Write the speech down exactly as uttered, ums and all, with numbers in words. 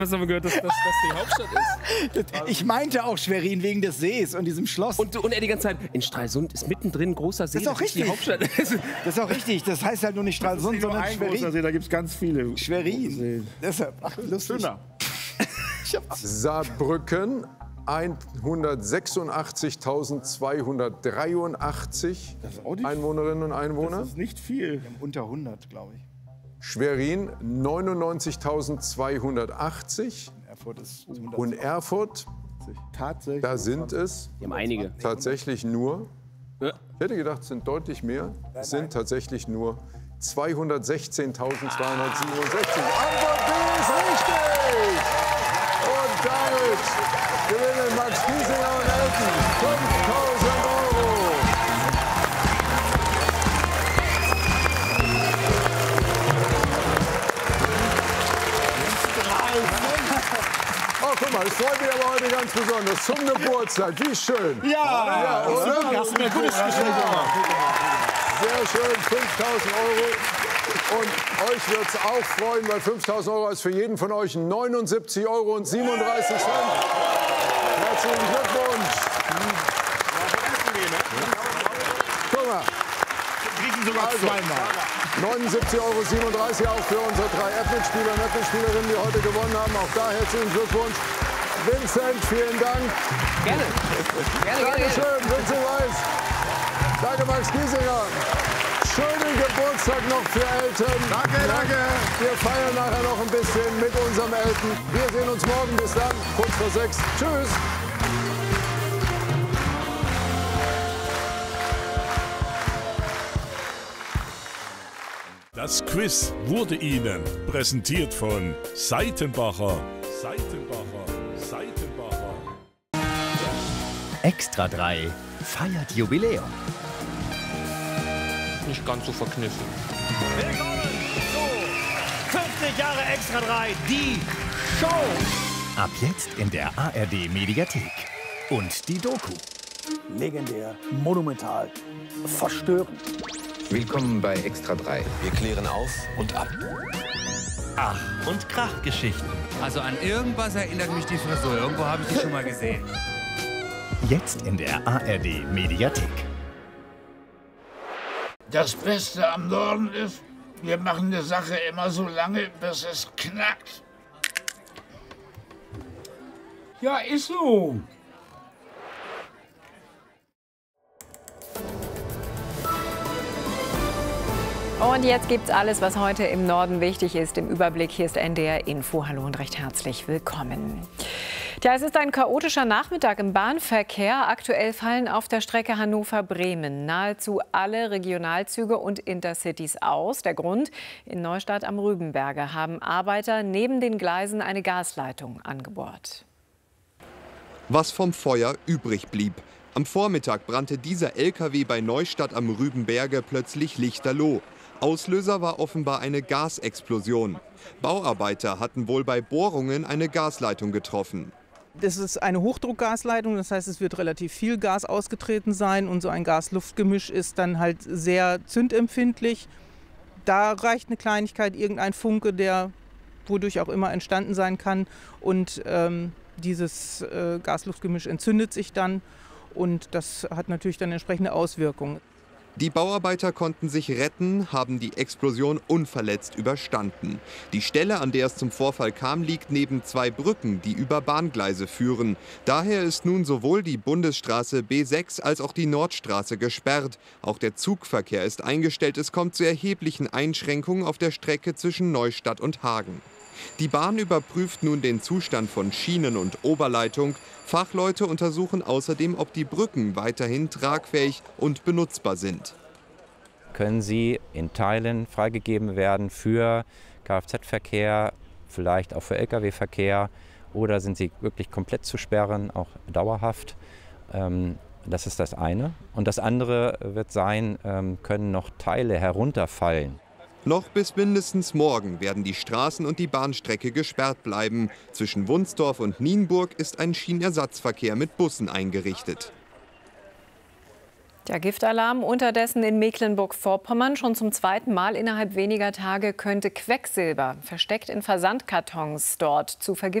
Hast du gehört, dass das die Hauptstadt ist? Ich meinte auch Schwerin wegen des Sees und diesem Schloss. Und, und er die ganze Zeit, in Stralsund ist mittendrin ein großer See. Das ist auch richtig. Die Hauptstadt. Das ist auch richtig. Das heißt halt nur nicht Stralsund, Nicht nur sondern ein Schwerin. großer See, da gibt es ganz viele. Schwerin. Deshalb, ach, lustig. Schöner. Saarbrücken hundertsechsundachtzigtausendzweihundertdreiundachtzig Einwohnerinnen und Einwohner. Das ist nicht viel. Unter hundert, glaube ich. Schwerin neunundneunzigtausendzweihundertachtzig. Erfurt ist Und Erfurt, Tatsächlich. da sind es Die haben einige. tatsächlich nur, Ja. ich hätte gedacht, es sind deutlich mehr, es sind tatsächlich nur zweihundertsechzehntausendzweihundertsiebenundsechzig. Antwort B ist richtig! Und damit gewinnen Max Giesinger und Elton fünftausend Euro. Oh, guck mal, es freut mich aber heute ganz besonders. Zum Geburtstag, wie schön. Ja, Ja, oder? hast du mir ein gutes Geschenk gemacht. Sehr schön, fünftausend Euro. Und euch wird es auch freuen, weil fünftausend Euro ist für jeden von euch neunundsiebzig Euro und siebenunddreißig Cent. Herzlichen Glückwunsch. Guck mal. Kriegen sogar Also, zweimal. neunundsiebzig Euro siebenunddreißig auch für unsere drei Ethnikspieler und Ethnikspielerinnen, die heute gewonnen haben. Auch da herzlichen Glückwunsch. Vincent, vielen Dank. Gerne. Gerne, gerne. Dankeschön, Vincent Weiß. Danke, Max Giesinger. Schönen Geburtstag noch für Elton. Danke, danke. Wir feiern nachher noch ein bisschen mit unserem Elton. Wir sehen uns morgen. Bis dann, kurz vor sechs. Tschüss. Das Quiz wurde Ihnen präsentiert von Seitenbacher. Seitenbacher. Seitenbacher. Extra drei feiert Jubiläum. Nicht ganz so verkniffen. Willkommen zu fünfzig Jahre Extra drei, die Show. Ab jetzt in der A R D Mediathek. Und die Doku. Legendär, monumental, verstörend. Willkommen bei Extra drei. Wir klären auf und ab. Ach und Krachgeschichten. Also an irgendwas erinnert mich die Frisur. Irgendwo habe ich die schon mal gesehen. Jetzt in der A R D Mediathek. Das Beste am Norden ist, wir machen eine Sache immer so lange, bis es knackt. Ja, ist so. Und jetzt gibt's alles, was heute im Norden wichtig ist. Im Überblick hier ist N D R Info. Hallo und recht herzlich willkommen. Tja, es ist ein chaotischer Nachmittag im Bahnverkehr. Aktuell fallen auf der Strecke Hannover-Bremen nahezu alle Regionalzüge und Intercities aus. Der Grund: In Neustadt am Rübenberge haben Arbeiter neben den Gleisen eine Gasleitung angebohrt. Was vom Feuer übrig blieb. Am Vormittag brannte dieser L K W bei Neustadt am Rübenberge plötzlich lichterloh. Auslöser war offenbar eine Gasexplosion. Bauarbeiter hatten wohl bei Bohrungen eine Gasleitung getroffen. Das ist eine Hochdruckgasleitung, das heißt, es wird relativ viel Gas ausgetreten sein und so ein Gas-Luft-Gemisch ist dann halt sehr zündempfindlich. Da reicht eine Kleinigkeit, irgendein Funke, der wodurch auch immer entstanden sein kann, und ähm, dieses äh, Gas-Luft-Gemisch entzündet sich dann und das hat natürlich dann entsprechende Auswirkungen. Die Bauarbeiter konnten sich retten, haben die Explosion unverletzt überstanden. Die Stelle, an der es zum Vorfall kam, liegt neben zwei Brücken, die über Bahngleise führen. Daher ist nun sowohl die Bundesstraße B sechs als auch die Nordstraße gesperrt. Auch der Zugverkehr ist eingestellt. Es kommt zu erheblichen Einschränkungen auf der Strecke zwischen Neustadt und Hagen. Die Bahn überprüft nun den Zustand von Schienen und Oberleitung. Fachleute untersuchen außerdem, ob die Brücken weiterhin tragfähig und benutzbar sind. Können sie in Teilen freigegeben werden für Kfz-Verkehr, vielleicht auch für L K W-Verkehr, oder sind sie wirklich komplett zu sperren, auch dauerhaft? Das ist das eine. Und das andere wird sein, können noch Teile herunterfallen. Noch bis mindestens morgen werden die Straßen und die Bahnstrecke gesperrt bleiben. Zwischen Wunsdorf und Nienburg ist ein Schienenersatzverkehr mit Bussen eingerichtet. Der Giftalarm unterdessen in Mecklenburg-Vorpommern. Schon zum zweiten Mal innerhalb weniger Tage könnte Quecksilber, versteckt in Versandkartons, dort zu vergiften